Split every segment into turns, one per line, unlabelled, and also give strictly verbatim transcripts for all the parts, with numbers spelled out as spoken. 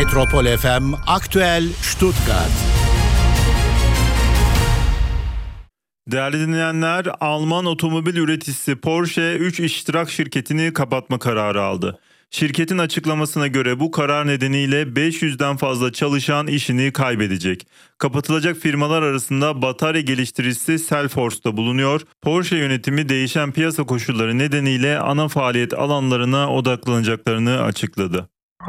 Metropol F M Aktüel Stuttgart.
Değerli dinleyenler, Alman otomobil üreticisi Porsche üç iştirak şirketini kapatma kararı aldı. Şirketin açıklamasına göre bu karar nedeniyle beş yüzden fazla çalışan işini kaybedecek. Kapatılacak firmalar arasında batarya geliştiricisi Cellforce da bulunuyor. Porsche yönetimi değişen piyasa koşulları nedeniyle ana faaliyet alanlarına odaklanacaklarını açıkladı.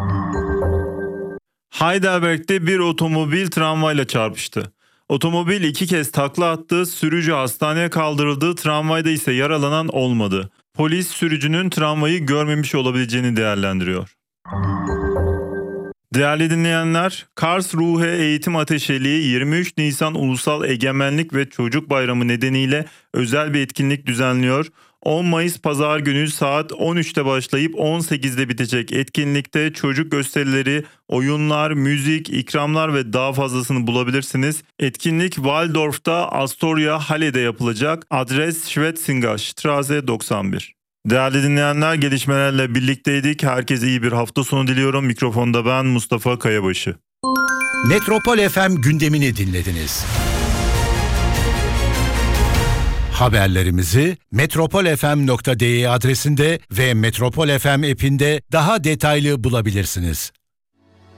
Heidelberg'de bir otomobil tramvayla çarpıştı. Otomobil iki kez takla attı, sürücü hastaneye kaldırıldı, tramvayda ise yaralanan olmadı. Polis sürücünün tramvayı görmemiş olabileceğini değerlendiriyor. Değerli dinleyenler, Karlsruhe Eğitim Ateşeliği yirmi üç Nisan Ulusal Egemenlik ve Çocuk Bayramı nedeniyle özel bir etkinlik düzenliyor. on Mayıs Pazar günü saat on üçte başlayıp on sekizde bitecek etkinlikte çocuk gösterileri, oyunlar, müzik, ikramlar ve daha fazlasını bulabilirsiniz. Etkinlik Waldorf'ta Astoria Halle'de yapılacak. Adres Schwetzinger doksan bir. Değerli dinleyenler, gelişmelerle birlikteydik. Herkese iyi bir hafta sonu diliyorum. Mikrofonda ben Mustafa Kayabaşı.
Metropol F M gündemini dinlediniz. Haberlerimizi metropol f m nokta d e adresinde ve Metropol F M app'inde daha detaylı bulabilirsiniz.